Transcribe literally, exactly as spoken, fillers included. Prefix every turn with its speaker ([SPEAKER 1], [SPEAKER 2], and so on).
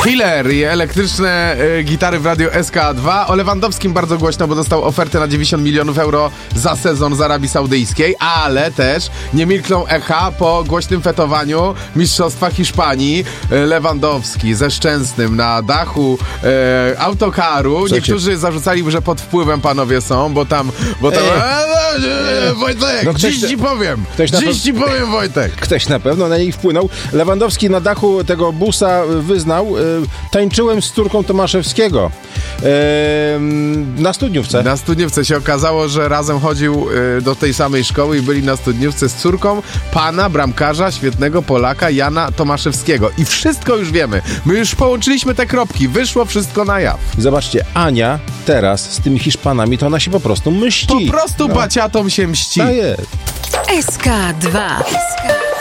[SPEAKER 1] Killer i elektryczne y, gitary w radiu S K dwa. O Lewandowskim bardzo głośno, bo dostał ofertę na dziewięćdziesiąt milionów euro za sezon z Arabii Saudyjskiej, ale też nie milkną echa po głośnym fetowaniu Mistrzostwa Hiszpanii. y, Lewandowski ze Szczęsnym na dachu y, autokaru.
[SPEAKER 2] Słuchajcie.
[SPEAKER 1] Niektórzy zarzucali, że pod wpływem panowie są, bo tam... Bo tam
[SPEAKER 2] Ej.
[SPEAKER 1] e, e, Wojtek,
[SPEAKER 2] No ktoś
[SPEAKER 1] dziś
[SPEAKER 2] te-
[SPEAKER 1] ci powiem,
[SPEAKER 2] ktoś na
[SPEAKER 1] dziś
[SPEAKER 2] pe-
[SPEAKER 1] ci powiem, Wojtek.
[SPEAKER 2] Ktoś na pewno na nich wpłynął. Lewandowski na dachu tego busa wyznał, y, tańczyłem z córką Tomaszewskiego y, na studniówce.
[SPEAKER 1] Na studniówce się okazało, że razem chodził y, do tej samej szkoły i byli na studniówce z córką pana bramkarza, świetnego Polaka Jana Tomaszewskiego. I wszystko już wiemy. My już połączyliśmy te kropki. Wyszło wszystko na jaw.
[SPEAKER 2] Zobaczcie, Ania teraz z tymi Hiszpanami, to ona się po prostu mści.
[SPEAKER 1] Po prostu
[SPEAKER 2] No.
[SPEAKER 1] baciatom się mści.
[SPEAKER 2] To jest.
[SPEAKER 3] S K dwa.